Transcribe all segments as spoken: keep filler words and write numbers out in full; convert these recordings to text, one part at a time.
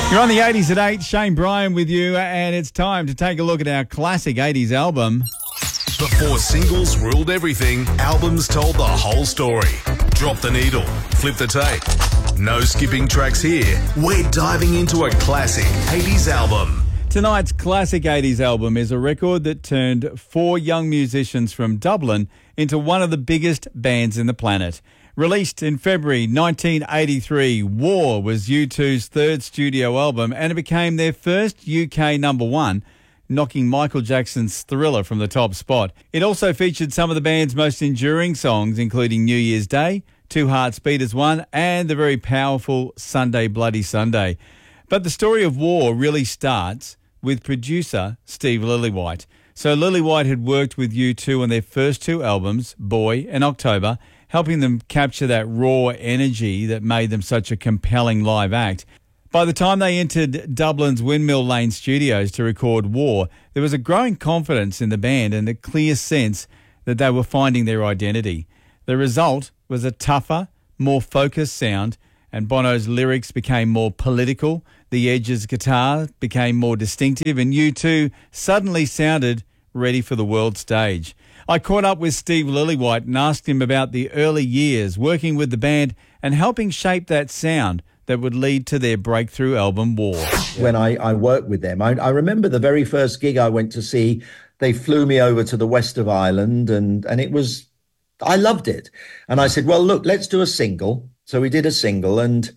You're on the eighties at eight, Shane Bryan with you, and it's time to take a look at our classic eighties album. Before singles ruled everything, albums told the whole story. Drop the needle, flip the tape. No skipping tracks here. We're diving into a classic eighties album. Tonight's classic eighties album is a record that turned four young musicians from Dublin into one of the biggest bands in the planet. Released in February nineteen eighty-three, War was U two's third studio album, and it became their first U K number one, knocking Michael Jackson's Thriller from the top spot. It also featured some of the band's most enduring songs, including New Year's Day, Two Hearts Beat as One, and the very powerful Sunday Bloody Sunday. But the story of War really starts with producer Steve Lillywhite. So Lillywhite had worked with U two on their first two albums, Boy and October, helping them capture that raw energy that made them such a compelling live act. By the time they entered Dublin's Windmill Lane studios to record War, there was a growing confidence in the band and a clear sense that they were finding their identity. The result was a tougher, more focused sound, and Bono's lyrics became more political, the Edge's guitar became more distinctive, and U two suddenly sounded ready for the world stage. I caught up with Steve Lillywhite and asked him about the early years working with the band and helping shape that sound that would lead to their breakthrough album, War. When I, I worked with them, I, I remember the very first gig I went to see, they flew me over to the west of Ireland, and, and it was, I loved it. And I said, well, look, let's do a single. So we did a single, and,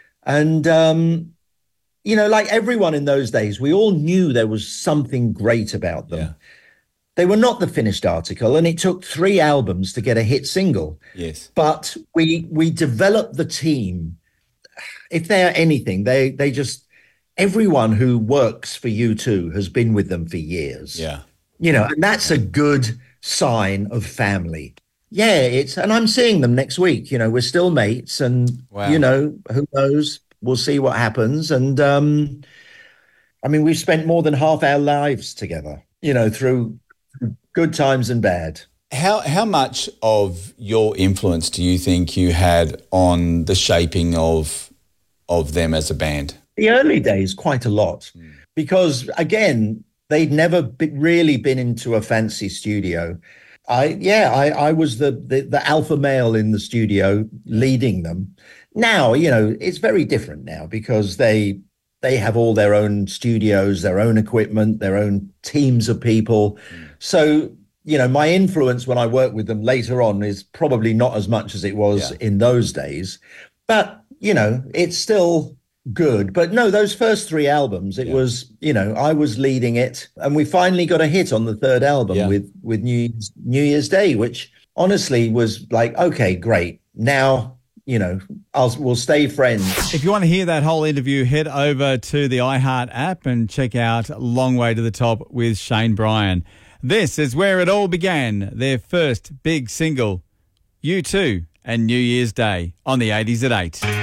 and um, you know, like everyone in those days, we all knew there was something great about them. Yeah. They were not the finished article, and it took three albums to get a hit single. Yes. But we we developed the team. If they are anything, they they just, everyone who works for U two has been with them for years. Yeah. You know, and that's a good sign of family. Yeah, it's, and I'm seeing them next week. You know, we're still mates, and, wow. you know, who knows? We'll see what happens. And, um, I mean, we've spent more than half our lives together, you know, through good times and bad. How how much of your influence do you think you had on the shaping of of them as a band? The early days, quite a lot, mm. because again, they'd never be, really been into a fancy studio. I yeah, I, I was the, the the alpha male in the studio leading them. Now, you know, it's very different now because they they have all their own studios, their own equipment, their own teams of people. Mm. So, you know, my influence when I work with them later on is probably not as much as it was yeah. in those days. But, you know, it's still good. But no, those first three albums, it yeah. was, you know, I was leading it. And we finally got a hit on the third album yeah. with, with New Year's, New Year's Day, which honestly was like, okay, great. Now, you know, I'll, we'll stay friends. If you want to hear that whole interview, head over to the iHeart app and check out Long Way to the Top with Shane Bryan. This is where it all began, their first big single, U two and New Year's Day on the eighties at eight.